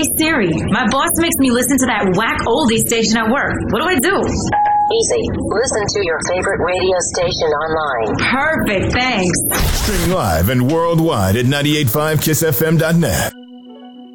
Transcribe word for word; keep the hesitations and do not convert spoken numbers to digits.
Hey Siri, my boss makes me listen to that whack oldie station at work. What do I do? Easy. Listen to your favorite radio station online. Perfect, thanks. Streaming live and worldwide at nine eight five kiss f m dot net.